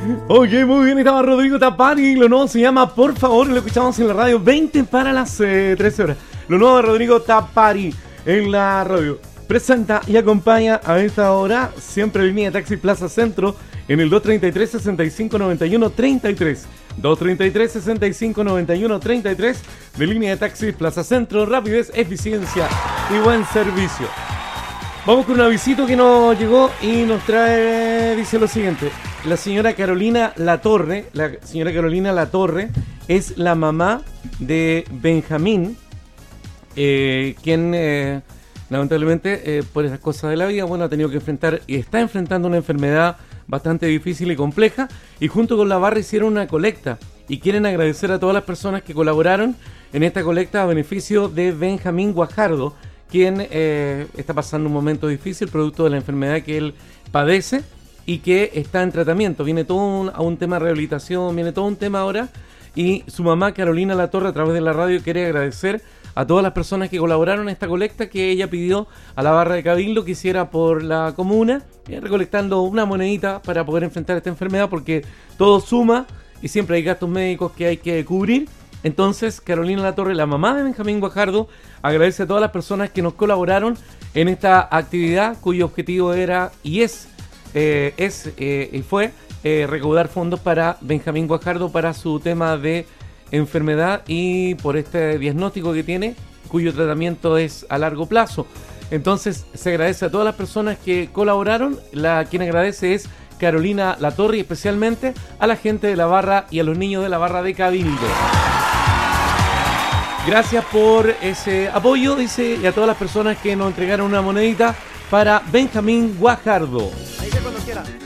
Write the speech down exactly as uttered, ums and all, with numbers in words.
Ok, muy bien, estaba Rodrigo Tapari. Lo nuevo se llama Por Favor, lo escuchamos en la radio veinte para las eh, trece horas. Lo nuevo de Rodrigo Tapari en la radio. Presenta y acompaña a esta hora siempre línea de taxi Plaza Centro en el dos treinta y tres, sesenta y cinco, noventa y uno, treinta y tres. dos treinta y tres, sesenta y cinco, noventa y uno, treinta y tres de línea de taxi Plaza Centro. Rapidez, eficiencia y buen servicio. Vamos con un avisito que nos llegó y nos trae, dice lo siguiente. La señora Carolina Latorre, la señora Carolina Latorre es la mamá de Benjamín, eh, quien eh, lamentablemente eh, por esas cosas de la vida, bueno, ha tenido que enfrentar y está enfrentando una enfermedad bastante difícil y compleja, y junto con la barra hicieron una colecta y quieren agradecer a todas las personas que colaboraron en esta colecta a beneficio de Benjamín Guajardo, quien eh, está pasando un momento difícil producto de la enfermedad que él padece y que está en tratamiento. Viene todo un, a un tema de rehabilitación, viene todo un tema ahora, y su mamá Carolina Latorre a través de la radio quiere agradecer a todas las personas que colaboraron en esta colecta que ella pidió a la barra de Cabildo que hiciera por la comuna, eh, recolectando una monedita para poder enfrentar esta enfermedad, porque todo suma y siempre hay gastos médicos que hay que cubrir. Entonces, Carolina Latorre, la mamá de Benjamín Guajardo, agradece a todas las personas que nos colaboraron en esta actividad, cuyo objetivo era y es, eh, es eh, y fue eh, recaudar fondos para Benjamín Guajardo para su tema de enfermedad y por este diagnóstico que tiene, cuyo tratamiento es a largo plazo. Entonces, se agradece a todas las personas que colaboraron. La quien agradece es Carolina Latorre, y especialmente a la gente de la barra y a los niños de la barra de Cabildo. Gracias por ese apoyo, dice, y a todas las personas que nos entregaron una monedita para Benjamín Guajardo. Ahí se cuando quiera.